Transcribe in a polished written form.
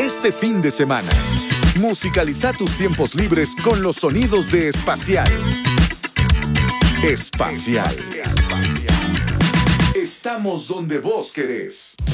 Este fin de semana, musicaliza tus tiempos libres con los sonidos de Espacial. Espacial. Estamos donde vos querés.